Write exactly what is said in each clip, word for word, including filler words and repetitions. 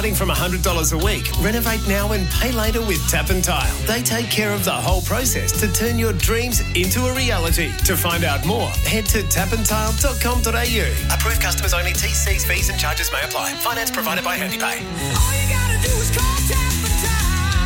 Starting from one hundred dollars a week, renovate now and pay later with Tap and Tile. They take care of the whole process to turn your dreams into a reality. To find out more, head to tap and tile dot com dot a u. Approved customers only. T Cs, fees and charges may apply. Finance provided by HandyPay. All you gotta do is call Tap and Tile.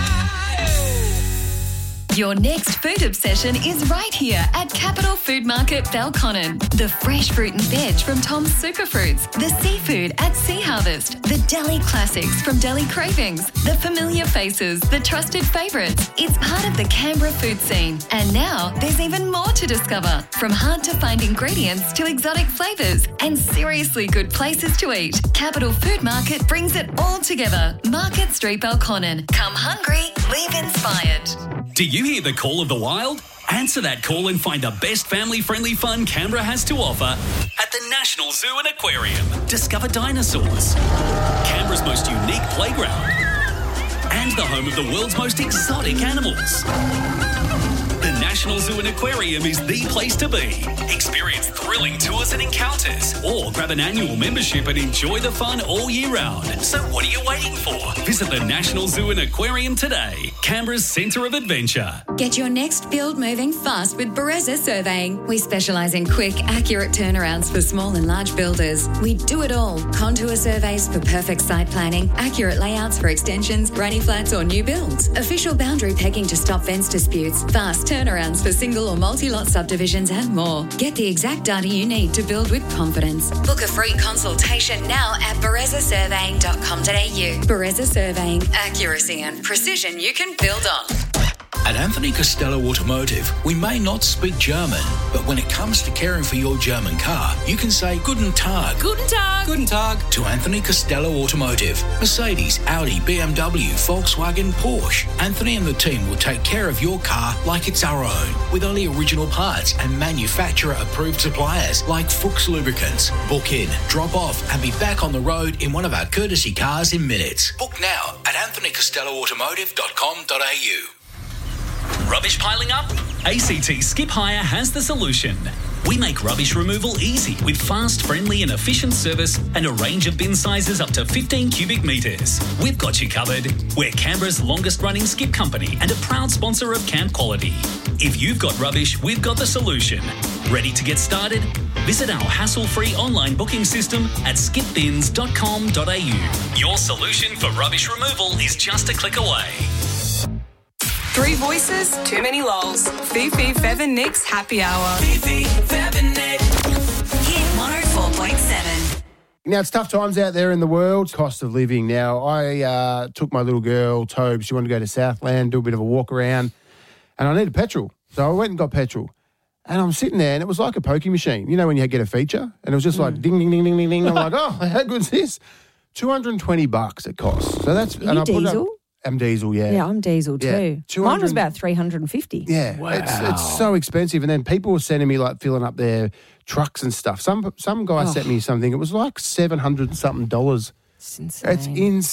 Your next food obsession is right here at Capital Food Market Belconnen. The fresh fruit and veg from Tom's Superfruits, the seafood at Sea Harvest, the deli classics from Deli Cravings, the familiar faces, the trusted favourites. It's part of the Canberra food scene. And now there's even more to discover, from hard-to-find ingredients to exotic flavours and seriously good places to eat. Capital Food Market brings it all together. Market Street Belconnen. Come hungry, leave inspired. Do you hear the call of the wild? Answer that call and find the best family-friendly fun Canberra has to offer at the National Zoo and Aquarium. Discover dinosaurs, Canberra's most unique playground, and the home of the world's most exotic animals. The National Zoo and Aquarium is the place to be. Experience thrilling tours and encounters, or grab an annual membership and enjoy the fun all year round. So what are you waiting for? Visit the National Zoo and Aquarium today, Canberra's centre of adventure. Get your next build moving fast with Bereza Surveying. We specialise in quick, accurate turnarounds for small and large builders. We do it all. Contour surveys for perfect site planning, accurate layouts for extensions, granny flats or new builds, official boundary pegging to stop fence disputes, fast turnarounds for single or multi-lot subdivisions and more. Get the exact data you need to build with confidence. Book a free consultation now at bereza surveying dot com dot a u. Bereza Surveying, accuracy and precision you can build on. At Anthony Costello Automotive, we may not speak German, but when it comes to caring for your German car, you can say Guten Tag. Guten Tag. Guten Tag to Anthony Costello Automotive. Mercedes, Audi, B M W, Volkswagen, Porsche. Anthony and the team will take care of your car like it's our own, with only original parts and manufacturer-approved suppliers like Fuchs Lubricants. Book in, drop off, and be back on the road in one of our courtesy cars in minutes. Book now at anthony costello automotive dot com dot a u. Rubbish piling up? A C T Skip Hire has the solution. We make rubbish removal easy with fast, friendly and efficient service and a range of bin sizes up to fifteen cubic metres. We've got you covered. We're Canberra's longest running skip company and a proud sponsor of Camp Quality. If you've got rubbish, we've got the solution. Ready to get started? Visit our hassle-free online booking system at skip bins dot com dot a u. Your solution for rubbish removal is just a click away. Three voices, too many lols. Fifi, Fev and Nick's Happy Hour. Fifi, Fev and Nick. Hit one oh four point seven. Now, it's tough times out there in the world. Cost of living. Now, I uh, took my little girl, Tobe. She wanted to go to Southland, do a bit of a walk around, and I needed petrol. So I went and got petrol. And I'm sitting there, and it was like a pokie machine. You know when you get a feature? And it was just like mm. ding, ding, ding, ding, ding, ding. I'm like, oh, how good's this? two hundred twenty bucks it costs. So that's... Are you and I put diesel? Up, I'm diesel, yeah. Yeah, I'm diesel too. Yeah, Mine was about three hundred fifty. Yeah, wow. it's, it's so expensive. And then people were sending me like filling up their trucks and stuff. Some some guy Oh. sent me something. It was like seven hundred something dollars. It's insane. It's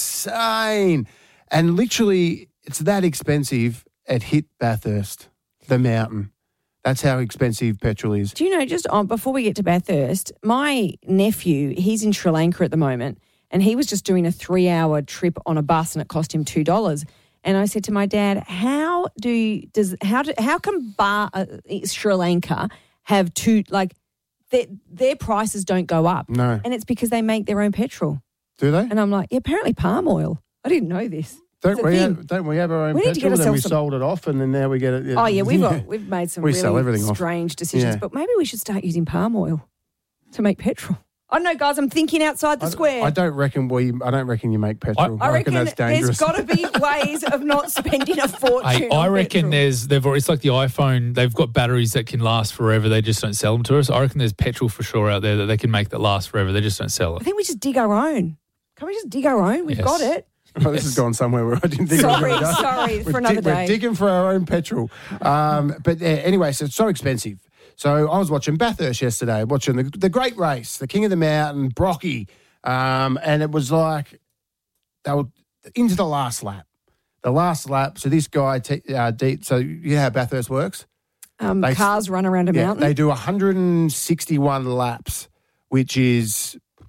insane. And literally, it's that expensive. It hit Bathurst, the mountain. That's how expensive petrol is. Do you know, just on, before we get to Bathurst, my nephew, he's in Sri Lanka at the moment, and he was just doing a three-hour trip on a bus, and it cost him two dollars. And I said to my dad, "How do you, does how do, how can bar, uh, Sri Lanka have two like their their prices don't go up?" No, and it's because they make their own petrol. Do they? And I'm like, yeah, apparently palm oil. I didn't know this. Don't we, have, don't we have our own we petrol? Then we some... sold it off, and then now we get it. Yeah. Oh yeah, we've got, we've made some we really sell everything strange off. decisions. Yeah. But maybe we should start using palm oil to make petrol. I don't know, guys. I'm thinking outside the I, square. I don't reckon we. I don't reckon you make petrol. I, I, I reckon, reckon that's dangerous. there's got to be ways of not spending a fortune. Hey, I on reckon petrol. there's they've it's like the iPhone. They've got batteries that can last forever. They just don't sell them to us. I reckon there's petrol for sure out there that they can make that last forever. They just don't sell I it. think we just dig our own. Can we just dig our own? We've Yes. got it. Oh, this has gone somewhere where I didn't think Sorry, it was going to go. sorry, for We're another dig- day. We're digging for our own petrol. Um, but uh, anyway, so it's so expensive. So I was watching Bathurst yesterday, watching the, the great race, the King of the Mountain, Brocky, um, and it was like they were into the last lap. The last lap. So this guy, t- uh, de- so you know how Bathurst works? Um, They- cars run around a Yeah, mountain. they do one hundred sixty-one laps, which is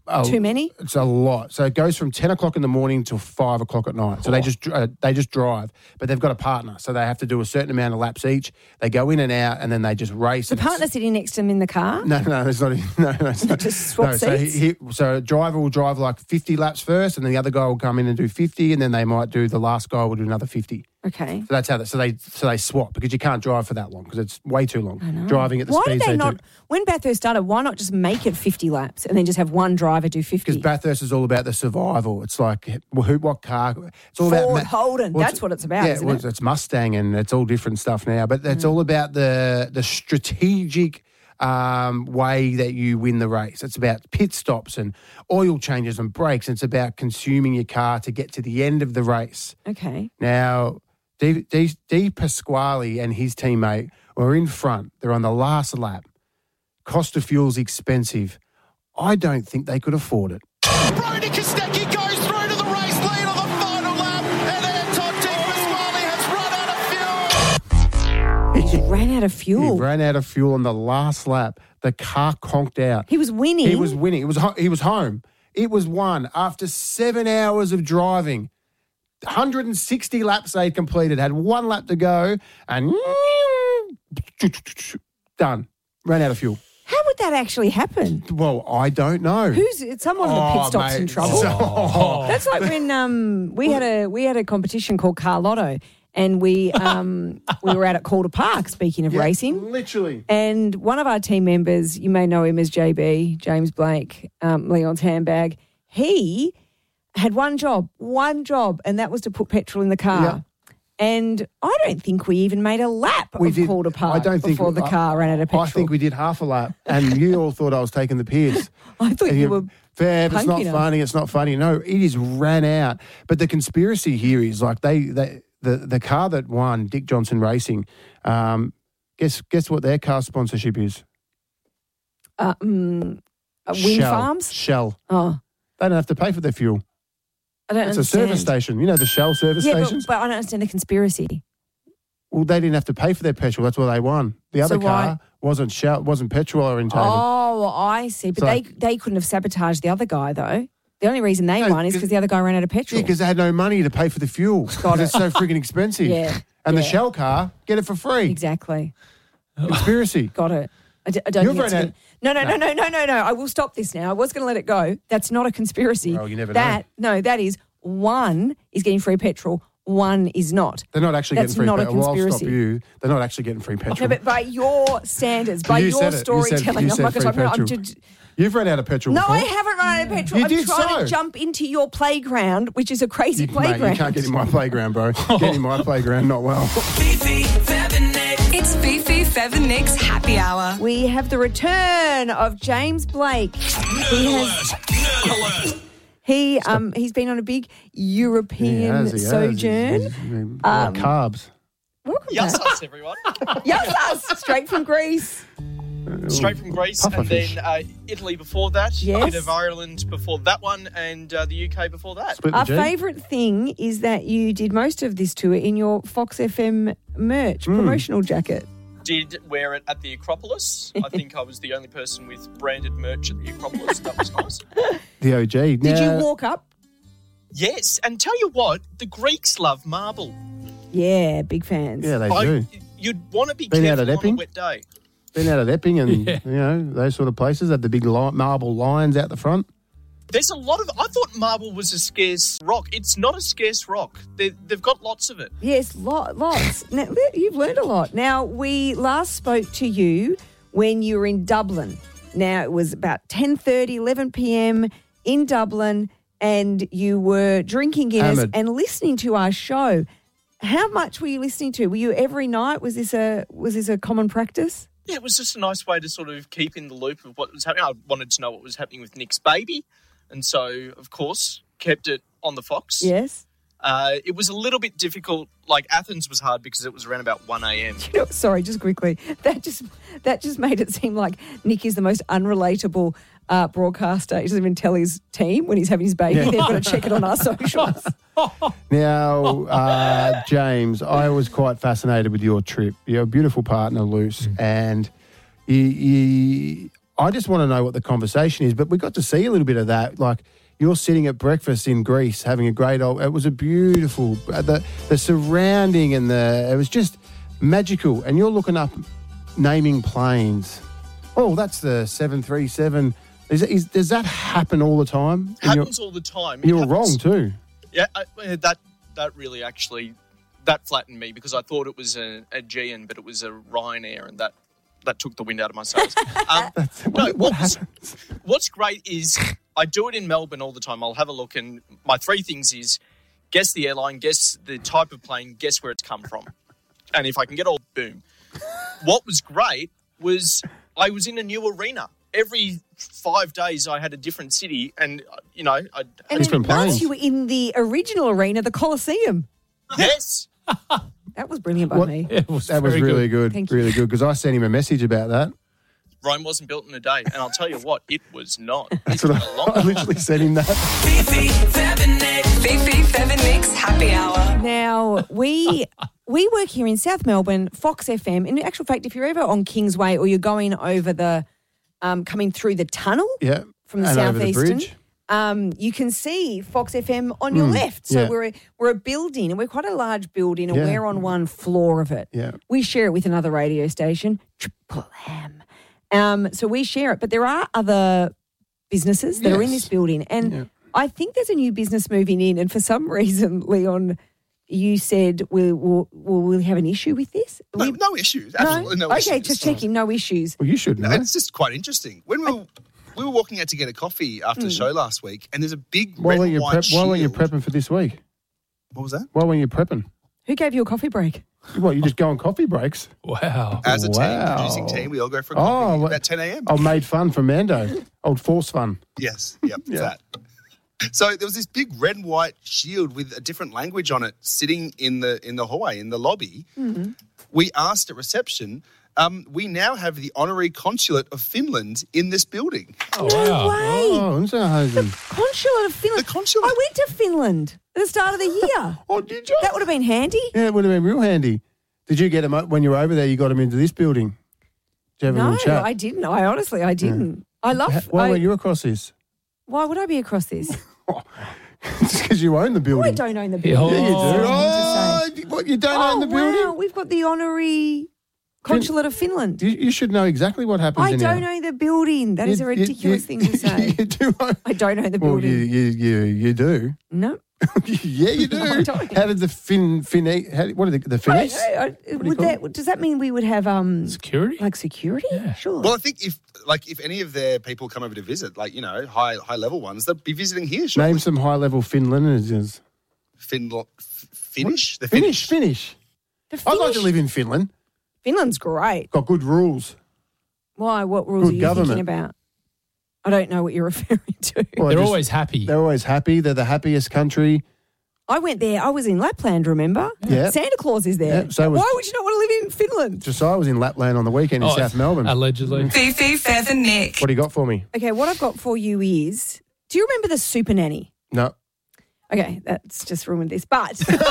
a- Too many? It's a lot. So it goes from ten o'clock in the morning till five o'clock at night. So they just uh, they just drive, but they've got a partner, so they have to do a certain amount of laps each. They go in and out, and then they just race. The And it's- partner sitting next to him in the car? No, no, there's not. No, no, it's not. Just swap no, so, seats? he, he- so a driver will drive like fifty laps first, and then the other guy will come in and do fifty, and then they might do the last guy will do another fifty. Okay. So that's how. They, so they so they swap because you can't drive for that long because it's way too long driving at the Why speeds did they they not, do. when Bathurst started, why not just make it fifty laps and then just have one driver do fifty? Because Bathurst is all about the survival. It's like who, what car? It's all Ford, about Holden. well, That's what it's about, Yeah, isn't well, it? it's Mustang and it's all different stuff now. But it's Mm. all about the the strategic um, way that you win the race. It's about pit stops and oil changes and brakes. It's about consuming your car to get to the end of the race. Okay. Now, Di, Di, Di Pasquale and his teammate were in front. They're on the last lap. Cost of fuel's expensive. I don't think they could afford it. Brody Kostecki goes through to the race lead on the final lap, and Anton Di Pasquale has run out of fuel. He ran out of fuel. He ran out of fuel on the last lap. The car conked out. He was winning. He was winning. It was ho- he was home. It was won after seven hours of driving. one hundred sixty laps they completed. Had one lap to go, and done. Ran out of fuel. How would that actually happen? Well, I don't know. Who's someone on the pit Oh, stops in mate. trouble? Oh. That's like when um, we had a we had a competition called Car Lotto, and we um, we were out at Calder Park. Speaking of Yeah, racing, literally. and one of our team members, you may know him as J B, James Blake, um, Leon's handbag. He had one job, one job, and that was to put petrol in the car. Yeah. And I don't think we even made a lap We of did. Calder Park I don't think before the I- car ran out of petrol. I think we did half a lap, and you all thought I was taking the piss. I thought And you were Fab, it's not punking us. funny. It's not funny. No, it is ran out. But the conspiracy here is like they, they the the car that won, Dick Johnson Racing. Um, guess guess what their car sponsorship is? Uh, mm, uh, wind Shell. farms. Shell. Oh, They don't have to pay for their fuel. I don't It's understand. a service station. You know the Shell service Yeah, but, stations. but I don't understand the conspiracy. Well, they didn't have to pay for their petrol. That's why they won. The other So why- car wasn't Shell, wasn't petrol orientated. Oh, I see. But So- they they couldn't have sabotaged the other guy though. The only reason they No, won is 'cause- because the other guy ran out of petrol. Yeah, because they had no money to pay for the fuel. Because it's so freaking expensive. Yeah, And the yeah. Shell car, get it for free. Exactly. Conspiracy. Got it. I, d- I don't You've think it's run good. No, no, no, no, no, no, no. I will stop this now. I was going to let it go. That's not a conspiracy. Well, you never know. that, No, that is one is getting free petrol, one is not. They're not actually That's getting free not a petrol. Well, I'll stop conspiracy. you. They're not actually getting free petrol. No, but by your standards, by You your said it. You said- storytelling, you I'm said not free going to. I'm petrol. just. You've run out of petrol No, before. I haven't run out of petrol. You I'm did trying so. to jump into your playground, which is a crazy You, mate, playground. you can't get in my playground, bro. Get in my playground, not well. Fifi, Fev and Nick. It's Fifi, Fev and Nick's Happy Hour. We have the return of James Blake. He has. He um he's been on a big European He has, he has. sojourn. He's- he's- he's- Um, carbs. Welcome Yes, back. us, everyone. Yes, us, straight from Greece. Straight from Greece, Puffer and fish. then uh, Italy before that, Yes. a bit of Ireland before that one, and uh, the U K before that. Split the Our G. favourite thing is that you did most of this tour in your Fox F M merch Hmm. promotional jacket. Did wear it at the Acropolis. I think I was the only person with branded merch at the Acropolis. That was nice. The O G. Did Now, you walk up? Yes, and tell you what, the Greeks love marble. Yeah, big fans. Yeah, they I, do. you'd want to be Been out careful at on a Epping? wet day. Been out at Epping and, Yeah. you know, those sort of places. Have the big li- marble lions out the front. There's a lot of. I thought marble was a scarce rock. It's not a scarce rock. They, they've got lots of it. Yes, lot, lots. Now, you've learned a lot. Now, we last spoke to you when you were in Dublin. Now, it was about ten thirty, eleven p.m. in Dublin, and you were drinking Guinness Hammered. and listening to our show. How much were you listening to? Were you every night? Was this a was this a common practice? Yeah, it was just a nice way to sort of keep in the loop of what was happening. I wanted to know what was happening with Nick's baby, and so, of course, kept it on the Fox. Yes. Uh, it was a little bit difficult. Like, Athens was hard because it was around about one a.m. You know, sorry, just quickly. That just that just made it seem like Nick is the most unrelatable uh, broadcaster. He doesn't even tell his team when he's having his baby. Yeah. They've got to check it on our socials. Now, uh, James, I was quite fascinated with your trip. You're a beautiful partner, Luce, and you, you, I just want to know what the conversation is. But we got to see a little bit of that. Like, you're sitting at breakfast in Greece having a great old... It was a beautiful... The, the surrounding and the... It was just magical. And you're looking up, naming planes. Oh, that's the seven three seven. Is, is, does that happen all the time? And Happens all the time. It You're happens- wrong too. Yeah, I, that that really actually that flattened me because I thought it was a, a Aegean, but it was a Ryanair, and that that took the wind out of my sails. Um, no, what what was, what's great is I do it in Melbourne all the time. I'll have a look, and my three things is guess the airline, guess the type of plane, guess where it's come from, and if I can get all boom. What was great was I was in a new arena. Every five days I had a different city, and, uh, you know... I And then once you were in the original arena, the Colosseum. Yes. That was brilliant by What- me. that was really good, Thank you. really good. Because I sent him a message about that. Rome wasn't built in a day, and I'll tell you what, it was not. That's what I, I literally sent him that. Fifi, Feb Nick. Fifi, Feb and Nick's Happy Hour. Now, we we work here in South Melbourne, Fox F M. In actual fact, if you're ever on Kingsway or you're going over the, um, coming through the tunnel Yeah. from the and over the southeastern, bridge. um, you can see Fox F M on your Mm, left. So yeah. we're a, we're a building, and we're quite a large building, and Yeah. we're on one floor of it. Yeah. We share it with another radio station, Triple M. Um, so we share it, but there are other businesses that are in Yes. this building, and I think there's a new business moving in. And for some reason, Leon, you said we will will we have an issue with this? No, We- no issues. Absolutely no, issues. Okay, just checking. No issues. Well, you should No, know. it's just quite interesting. When we were, we were walking out to get a coffee after the Mm. show last week, and there's a big Why red weren't and you white prep, Why weren't you shield. prepping for this week? What was that? Why weren't you prepping? Who gave you a coffee break? What, you just go on coffee breaks? Wow. As a team, Wow. producing team, we all go for a coffee Oh, about ten a.m. Oh, made fun from Mando. Old force fun. Yes, yep, that. So there was this big red and white shield with a different language on it sitting in the in the hallway, in the lobby. Mm-hmm. We asked at reception, um, we now have the honorary consulate of Finland in this building. Oh, No wow. way. Oh, Unserhausen. Consulate of Finland. The consulate. I went to Finland at the start of the year. Oh, did you? That would have been handy. Yeah, it would have been real handy. Did you get him up when you were over there? You got him into this building. Did you have a No, little chat? I didn't. I honestly, I didn't. I love. Ha- Why I- weren't you across this? Why would I be across this? Just because you own the Oh, building. I don't own the Yeah, building. Yeah, you do. Oh, Oh, what, you don't oh, own the building? wow. We've got the honorary consulate of Finland. You, you should know exactly what happens I in don't here. own the building. That is a You- you- ridiculous you- thing to say. You do own. I don't own the Well, building. you, you, you, you do. No. Yeah, you do. I don't. How did the Fin, Fin, how, what are the, the I, Finnish? I, I, do you would call that, does that mean we would have um Security? like security? Sure. Well, I think if like if any of their people come over to visit, like you know, high high level ones, they'll be visiting here. Shortly. Name some high level Finlanders. Finland, F- Finnish, the Finnish, Finnish. Finnish. The I'd like Finnish- to live in Finland. Finland's great. Got good rules. Why? What rules Good are you government. thinking about? I don't know what you're referring to. Well, They're just- always happy. They're always happy. They're the happiest country. I went there. I was in Lapland, remember? Yeah. Santa Claus is there. Yeah, so was- Why would you not want to live in Finland? Josiah was in Lapland on the weekend in Oh, South Melbourne. Allegedly. Fifi, Fev and Nick. What do you got for me? Okay, what I've got for you is, do you remember the Super Nanny? No. Okay, that's just ruined this. But,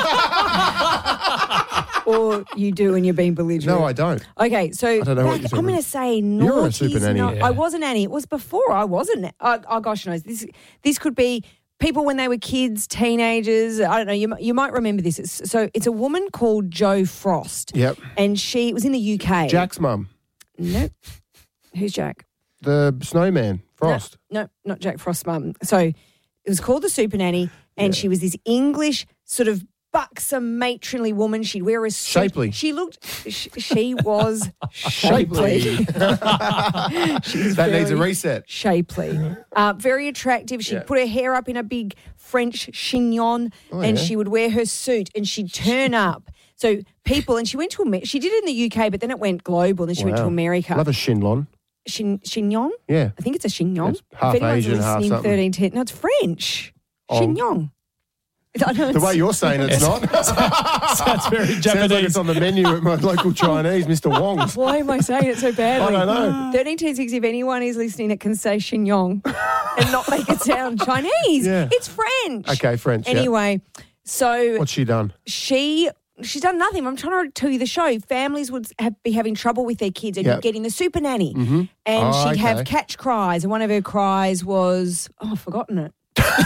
or you do and you're being belligerent. No, I don't. Okay, so don't know what back- you're talking I'm going to about. say You're a super noughties. nanny. no- Yeah. I was a nanny. It was before I wasn't. Oh, oh gosh knows. This this could be people when they were kids, teenagers. I don't know. You, mi- you might remember this. It's, so it's a woman called Jo Frost. Yep. And she was in the U K. Jack's mum. Nope. Who's Jack? The snowman. Frost. No, no, not Jack Frost's mum. So it was called the Super Nanny, and she was this English sort of buxom, matronly woman. She'd wear a suit. Shapely. She looked. Sh- she was Shapely. shapely. She was That needs a very reset. Shapely, uh, very attractive. She'd Yeah. put her hair up in a big French chignon, Oh, and yeah. she would wear her suit, and she'd turn up. So people, and she went to Amer- she did it in the U K, but then it went global. And then she went to Wow. America. Love a shinlon. Chin- chignon. Yeah. I think it's a chignon. It's half if anyone's Asian, half listening, something. thirteen ten. No, it's French. Oh. Chignon. I know The it's- way you're saying it's not. Sounds very Sounds like Japanese. it's on the menu at my local Chinese, Mister Wong's. Why am I saying it so badly? I don't know. thirteen ten six, if anyone is listening that can say chignon and not make it sound Chinese, Yeah. it's French. Okay, French. yeah. Anyway, so What's she done? she she's done nothing. I'm trying to tell you the show. Families would have, be having trouble with their kids, and Yep. you'd get in the super nanny, Mm-hmm. and Oh, she'd have okay. catch cries, and one of her cries was, "Oh, I've forgotten it."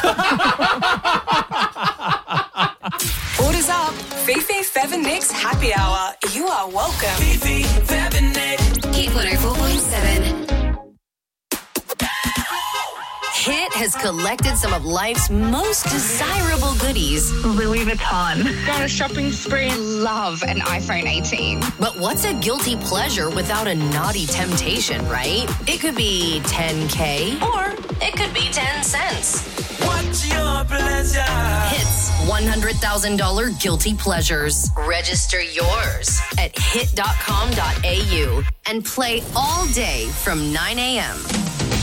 Orders up. Fifi, Fev and Nick's happy hour. You are welcome. Fifi, Fev and Nick. Hit one oh four point seven. Hit has collected some of life's most desirable goodies. Louis Vuitton. Go on a shopping spree. Love an iPhone eighteen. But what's a guilty pleasure without a naughty temptation, right? It could be ten K or it could be ten cents. What's your pleasure? Hit's one hundred thousand dollars Guilty Pleasures. Register yours at hit dot com dot a u and play all day from nine a.m.